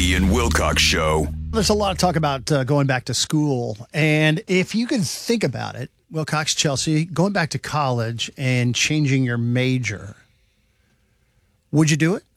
Mackey and Wilcox Show. There's a lot of talk about going back to school. And if you can think about it, Wilcox, Chelsea, going back to college and changing your major, would you do it?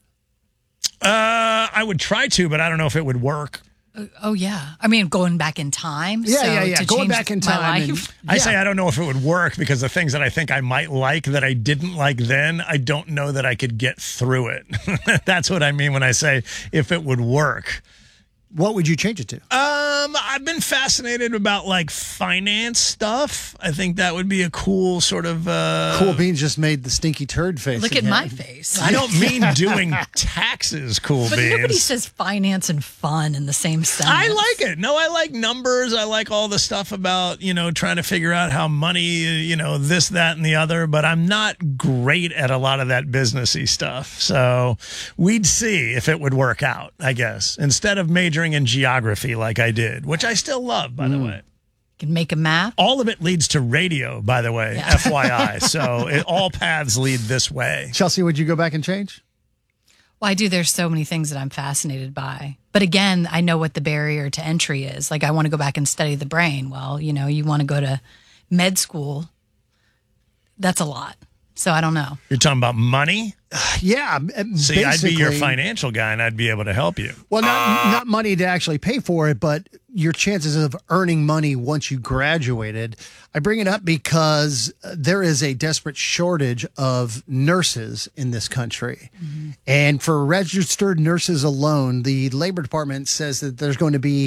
I would try to, but I don't know if it would work. Oh, yeah. I mean, going back in time. Yeah. To Going change back in my time. life. I say I don't know if it would work because the things that I think I might like that I didn't like then, I don't know that I could get through it. That's what I mean when I say if it would work. What would you change it to? I've been fascinated about like finance stuff. I think that would be a cool sort of Cool Beans just made the stinky turd face. Look at again. my face. I don't mean doing taxes, Cool But Beans. nobody says finance and fun in the same sentence. I like it. No, I like numbers. I like all the stuff about, trying to figure out how money, this, that, and the other. But I'm not great at a lot of that businessy stuff. So we'd see if it would work out, I guess, instead of majoring in geography like I did, which I still love, by the way. Can make a map. All of it leads to radio, by the way, Yeah. FYI. So all paths lead this way. Chelsea, would you go back and change? Well, I do. There's so many things that I'm fascinated by. But again, I know what the barrier to entry is. Like, I want to go back and study the brain. Well, you want to go to med school. That's a lot. So I don't know. You're talking about money? Yeah. See, I'd be your basically- financial guy and I'd be able to help you. Well, not money to actually pay for it, but your chances of earning money once you graduated. I bring it up because there is a desperate shortage of nurses in this country. Mm-hmm. And for registered nurses alone, the Labor Department says that there's going to be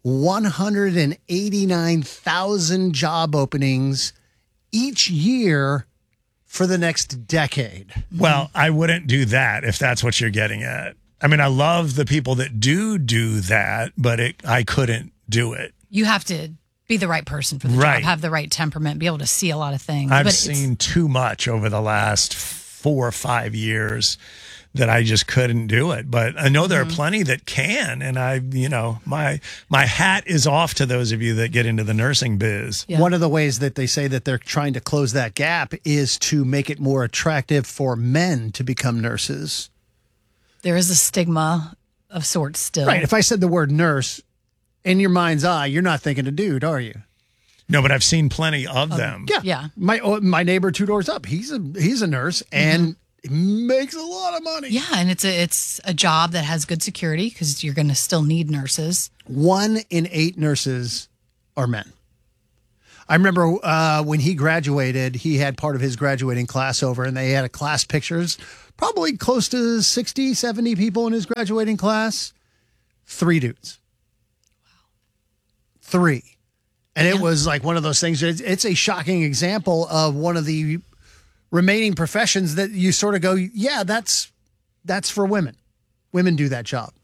189,000 job openings each year for the next decade. Well, I wouldn't do that if that's what you're getting at. I mean, I love the people that do that, but I couldn't do it. You have to be the right person for the Right. job, have the right temperament, be able to see a lot of things. I've But seen too much over the last 4 or 5 years that I just couldn't do it. But I know there are plenty that can. And my hat is off to those of you that get into the nursing biz. Yeah. One of the ways that they say that they're trying to close that gap is to make it more attractive for men to become nurses. there is a stigma of sorts still. Right. If I said the word nurse, in your mind's eye, you're not thinking a dude, are you? No, but I've seen plenty of them. Yeah. My neighbor 2 doors up, he's a nurse and makes a lot of money. Yeah, and it's a job that has good security because you're going to still need nurses. 1 in 8 nurses are men. I remember when he graduated, he had part of his graduating class over, and they had a class pictures, probably close to 60, 70 people in his graduating class. 3 dudes. Wow. 3. And it was like one of those things. It's a shocking example of one of the remaining professions that you sort of go, yeah, that's for women. Women do that job.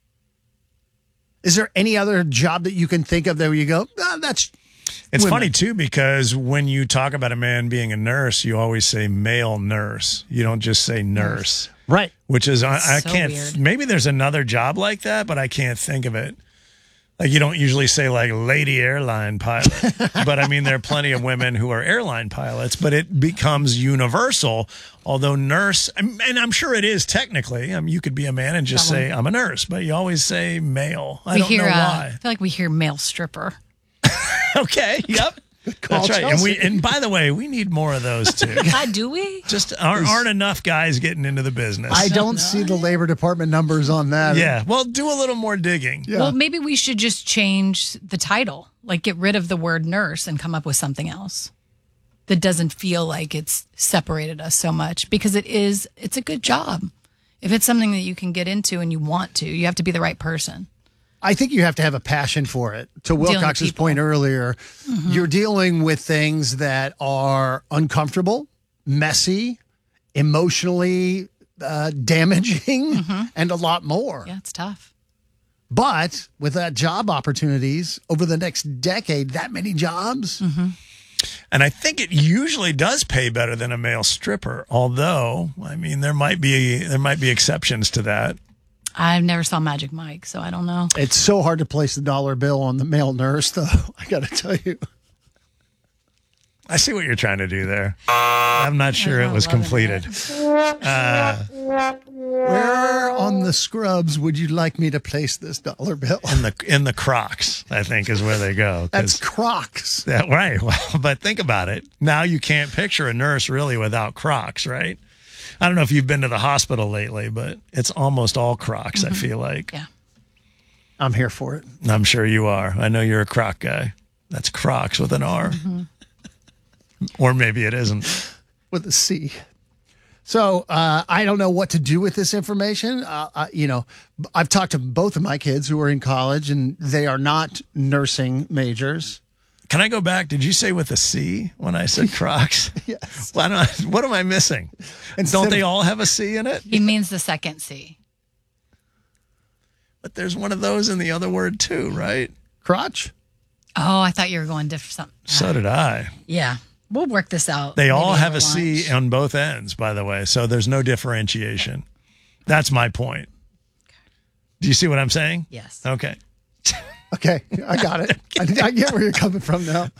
Is there any other job that you can think of there where you go, that's It's women? funny, too, because when you talk about a man being a nurse, you always say male nurse. You don't just say nurse. Right. Which is, I So can't, weird. maybe there's another job like that, but I can't think of it. Like, you don't usually say, like, lady airline pilot. But, I mean, there are plenty of women who are airline pilots, but it becomes universal. Although nurse, and I'm sure it is technically. I mean, you could be a man and just say, I'm a nurse, but you always say male. I don't know why. I feel like we hear male stripper. Okay, yep. call, That's right. Chelsea. And by the way, we need more of those, too. Do we? Just aren't enough guys getting into the business. I don't see the Labor Department numbers on that. Yeah, well, do a little more digging. Yeah. Well, maybe we should just change the title, like get rid of the word nurse and come up with something else that doesn't feel like it's separated us so much, because it's a good job. If it's something that you can get into and you want to, you have to be the right person. I think you have to have a passion for it. To with Wilcox's people. point earlier, you're dealing with things that are uncomfortable, messy, emotionally damaging, and a lot more. Yeah, it's tough. But with that job opportunities over the next decade, that many jobs, And I think it usually does pay better than a male stripper. Although, I mean, there might be exceptions to that. I've never saw Magic Mike, so I don't know. it's so hard to place the dollar bill on the male nurse, though. I got to tell you. I see what you're trying to do there. I'm not sure it was completed. Where on the scrubs would you like me to place this dollar bill? In the Crocs, I think, is where they go. That's Crocs. Right. Well, but think about it. Now you can't picture a nurse really without Crocs, right? I don't know if you've been to the hospital lately, but it's almost all Crocs, I feel like. Yeah. I'm here for it. I'm sure you are. I know you're a Croc guy. That's Crocs with an R. Or maybe it isn't. With a C. So I don't know what to do with this information. I've talked to both of my kids who are in college, and they are not nursing majors. Can I go back? Did you say with a C when I said Crocs? Yes. What am I missing? Don't they all have a C in it? He means the second C. But there's one of those in the other word too, right? Crotch? Oh, I thought you were going different. Something. So did I. Yeah. We'll work this out. They all Maybe have a over C lunch. on both ends, by the way. So there's no differentiation. That's my point. Do you see what I'm saying? Yes. Okay. Okay, I got it. I get where you're coming from now.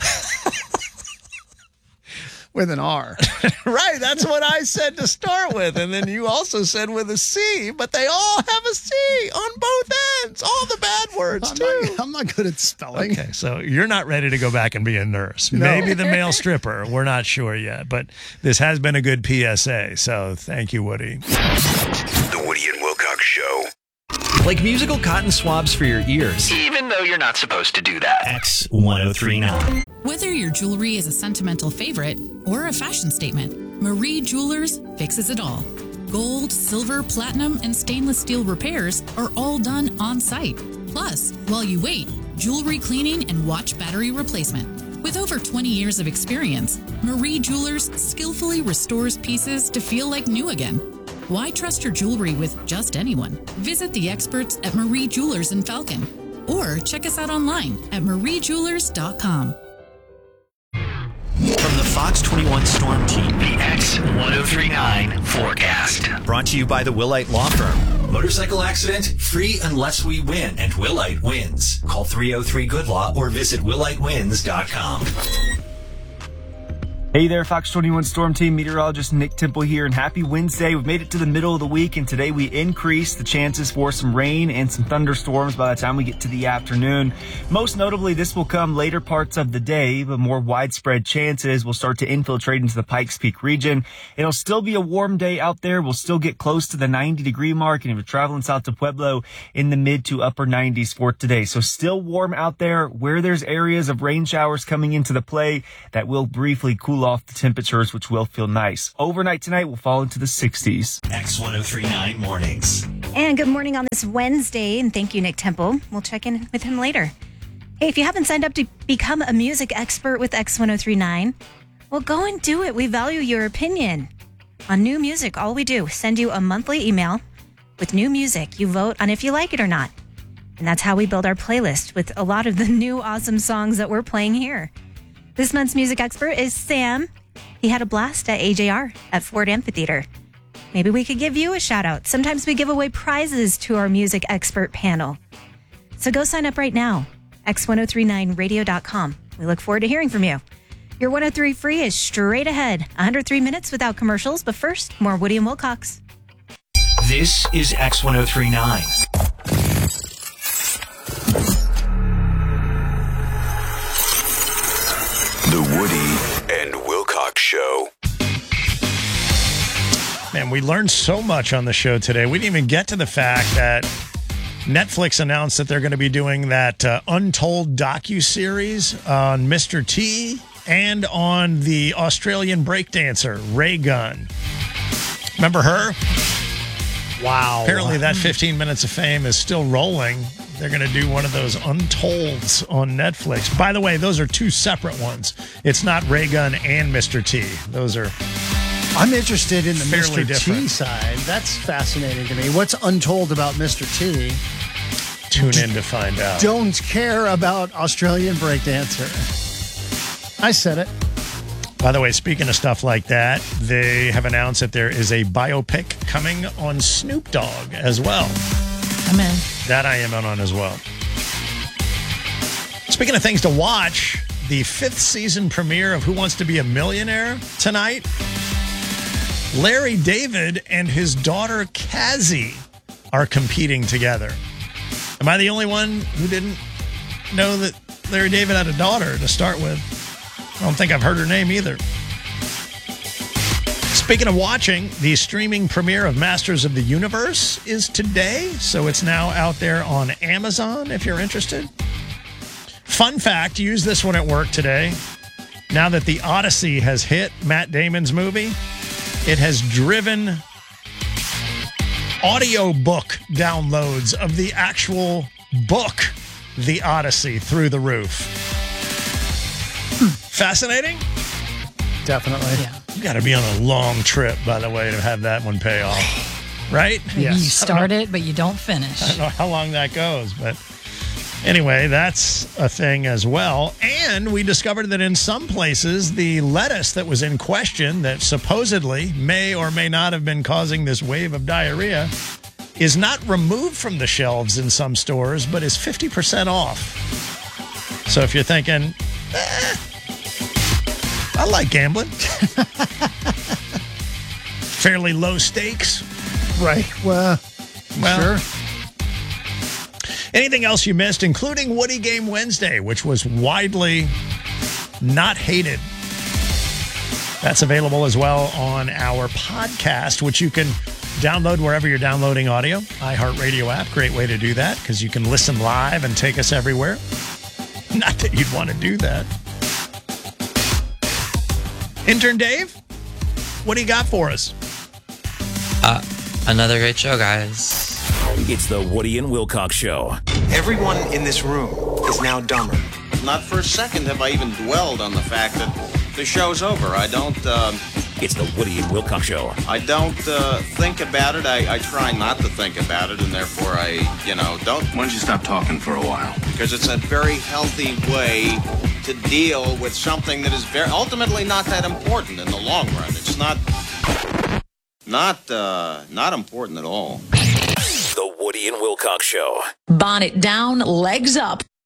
With an R. Right. That's what I said to start with. And then you also said with a C, but they all have a C on both ends. All the bad words, too. I'm not good at spelling. Okay, so you're not ready to go back and be a nurse. No. Maybe the male stripper. We're not sure yet, but this has been a good PSA. So thank you, Woody. The Woody and Wilcox Show. Like musical cotton swabs for your ears. Even though you're not supposed to do that. X1039. Whether your jewelry is a sentimental favorite or a fashion statement, Marie Jewelers fixes it all. Gold, silver, platinum, and stainless steel repairs are all done on site. Plus, while you wait, jewelry cleaning and watch battery replacement. With over 20 years of experience, Marie Jewelers skillfully restores pieces to feel like new again. Why trust your jewelry with just anyone? Visit the experts at Marie Jewelers in Falcon or check us out online at mariejewelers.com. From the Fox 21 Storm Team, The X1039 forecast. brought to you by the Willite Law Firm. Motorcycle accident? Free unless we win, and Willite wins. Call 303-GOOD-LAW or visit willitewins.com. Hey there, Fox 21 Storm Team meteorologist Nick Temple here, and happy Wednesday. We've made it to the middle of the week, and today we increase the chances for some rain and some thunderstorms by the time we get to the afternoon. Most notably, this will come later parts of the day, but more widespread chances will start to infiltrate into the Pikes Peak region. It'll still be a warm day out there. We'll still get close to the 90-degree mark, and if you're traveling south to Pueblo, in the mid to upper 90s for today. So still warm out there. Where there's areas of rain showers coming into the play, that will briefly cool off the temperatures, which will feel nice. Overnight tonight will fall into the 60s. X1039 mornings. And good morning on this Wednesday, and thank you, Nick Temple. We'll check in with him later. Hey, if you haven't signed up to become a music expert with X1039, well, go and do it. We value your opinion on new music. All we do, send you a monthly email with new music. You vote on if you like it or not. And that's how we build our playlist with a lot of the new awesome songs that we're playing here. This month's music expert is Sam. He had a blast at AJR at Ford Amphitheater. Maybe we could give you a shout out. Sometimes we give away prizes to our music expert panel. So go sign up right now. X1039radio.com. We look forward to hearing from you. Your 103 free is straight ahead. 103 minutes without commercials. But first, more Woody and Wilcox. This is X1039. The Woody and Wilcox Show. Man, we learned so much on the show today. We didn't even get to the fact that Netflix announced that they're going to be doing that Untold docuseries on Mr. T and on the Australian breakdancer, Ray Gunn. Remember her? Wow. Apparently that 15 minutes of fame is still rolling. They're going to do one of those Untolds on Netflix. By the way, those are two separate ones. It's not Ray Gunn and Mr. T. Those are I'm interested in the fairly Mr. different. T side. That's fascinating to me. What's untold about Mr. T? Tune in to find out. Don't care about Australian breakdancer. I said it. By the way, speaking of stuff like that, they have announced that there is a biopic coming on Snoop Dogg as well. I'm in. That I am in on as well. Speaking of things to watch, the 5th season premiere of Who Wants to Be a Millionaire tonight. Larry David and his daughter Cassie are competing together. Am I the only one who didn't know that Larry David had a daughter to start with? I don't think I've heard her name either. Speaking of watching, the streaming premiere of Masters of the Universe is today, so it's now out there on Amazon if you're interested. Fun fact, use this one at work today. Now that The Odyssey has hit, Matt Damon's movie, it has driven audiobook downloads of the actual book, The Odyssey, through the roof. Fascinating? Definitely. Yeah. You got to be on a long trip, by the way, to have that one pay off. Right? You start it, but you don't finish. I don't know how long that goes, but anyway, that's a thing as well. And we discovered that in some places, the lettuce that was in question that supposedly may or may not have been causing this wave of diarrhea is not removed from the shelves in some stores, but is 50% off. So if you're thinking, I like gambling. Fairly low stakes. Right. Well, sure. Anything else you missed, including Woody Game Wednesday, which was widely not hated. That's available as well on our podcast, which you can download wherever you're downloading audio. iHeartRadio app, great way to do that because you can listen live and take us everywhere. Not that you'd want to do that. Intern Dave, what do you got for us? Another great show, guys. It's the Woody and Wilcox Show. Everyone in this room is now dumber. Not for a second have I even dwelled on the fact that the show's over. I don't, It's the Woody and Wilcox Show. I don't think about it. I try not to think about it, and therefore I, don't. Why don't you stop talking for a while? Because it's a very healthy way to deal with something that is ultimately not that important in the long run. It's not important at all. The Woody and Wilcox Show. Bonnet down, legs up.